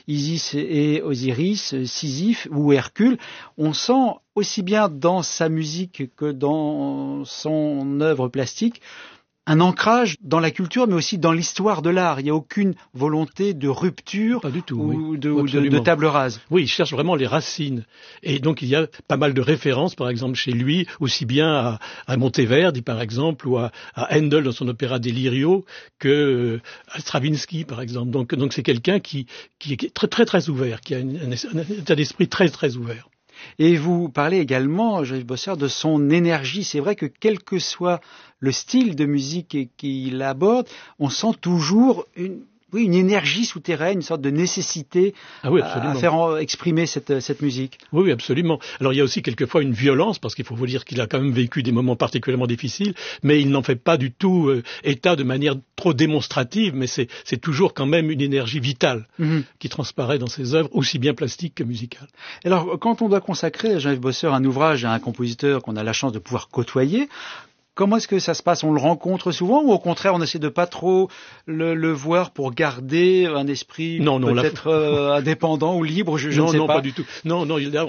Isis et Osiris, Sisyphe ou Hercule. On sent aussi bien dans sa musique que dans son œuvre plastique un ancrage dans la culture, mais aussi dans l'histoire de l'art. Il n'y a aucune volonté de rupture pas du tout, ou oui. de table rase. Oui, il cherche vraiment les racines. Et donc, il y a pas mal de références, par exemple, chez lui, aussi bien à Monteverdi, par exemple, ou à Handel dans son opéra Delirio, que à Stravinsky, par exemple. Donc c'est quelqu'un qui est très, très, très ouvert, qui a un état d'esprit très, très ouvert. Et vous parlez également, Jean-Yves Bossert, de son énergie. C'est vrai que quel que soit le style de musique qu'il aborde, on sent toujours une énergie souterraine, une sorte de nécessité à faire exprimer cette musique. Oui, absolument. Alors il y a aussi quelquefois une violence, parce qu'il faut vous dire qu'il a quand même vécu des moments particulièrement difficiles, mais il n'en fait pas du tout état de manière trop démonstrative, mais c'est toujours quand même une énergie vitale qui transparaît dans ses œuvres, aussi bien plastiques que musicales. Alors quand on doit consacrer, Jean-Yves Bossert, un ouvrage à un compositeur qu'on a la chance de pouvoir côtoyer, comment est-ce que ça se passe? On le rencontre souvent ou au contraire on essaie de pas trop le voir pour garder un esprit peut-être indépendant ou libre? Je ne sais pas. Non, pas du tout. Non.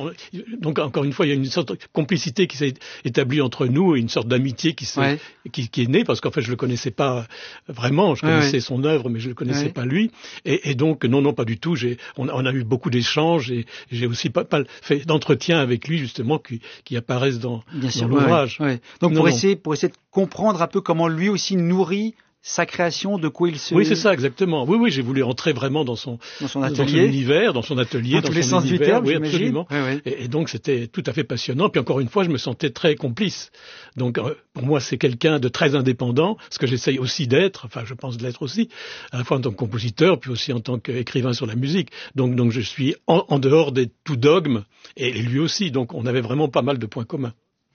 Donc encore une fois, il y a une sorte de complicité qui s'est établie entre nous et une sorte d'amitié qui est née parce qu'en fait je le connaissais pas vraiment. Je connaissais son œuvre, mais je le connaissais pas lui. Et donc non, pas du tout. On a eu beaucoup d'échanges et j'ai aussi pas fait d'entretien avec lui justement qui apparaissent dans l'ouvrage. Donc pour essayer de comprendre un peu comment lui aussi nourrit sa création, de quoi il se... Oui, c'est ça, exactement. Oui, j'ai voulu entrer vraiment dans son atelier, dans son univers, dans son atelier, dans tous les sens du terme, oui, absolument. Et donc c'était tout à fait passionnant. Puis encore une fois, je me sentais très complice. Donc pour moi, c'est quelqu'un de très indépendant, ce que j'essaye aussi d'être. Enfin, je pense de l'être aussi, à la fois en tant que compositeur, puis aussi en tant qu'écrivain sur la musique. Donc je suis en dehors de tout dogme, et lui aussi. Donc on avait vraiment pas mal de points communs.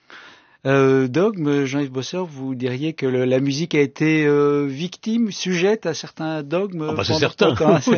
Dogme, Jean-Yves Bossert, vous diriez que la musique a été victime, sujette à certains dogmes? C'est certain.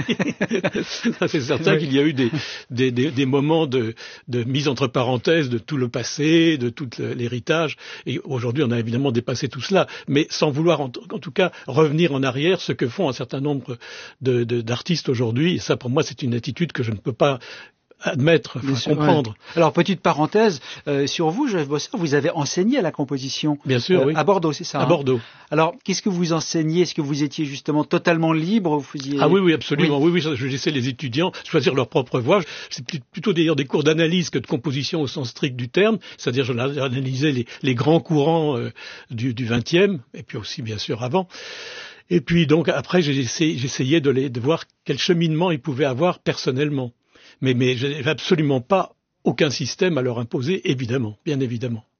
C'est certain qu'il y a eu des moments de mise entre parenthèses de tout le passé, de tout l'héritage. Et aujourd'hui, on a évidemment dépassé tout cela, mais sans vouloir en tout cas revenir en arrière, ce que font un certain nombre d'artistes aujourd'hui. Et ça, pour moi, c'est une attitude que je ne peux pas admettre, comprendre. Ouais. Alors, petite parenthèse, sur vous, Jean-Yves Bossert, vous avez enseigné à la composition. Bien sûr, oui. À Bordeaux, c'est ça? À Bordeaux. Alors, qu'est-ce que vous enseignez? Est-ce que vous étiez justement totalement libre? Ah oui, absolument. Oui, je laissais les étudiants choisir leur propre voie. C'est plutôt d'ailleurs des cours d'analyse que de composition au sens strict du terme. C'est-à-dire, je analysais les grands courants du XXe, et puis aussi, bien sûr, avant. Et puis, donc, après, j'essayais de voir quel cheminement ils pouvaient avoir personnellement. Mais je n'avais absolument pas aucun système à leur imposer, évidemment, bien évidemment.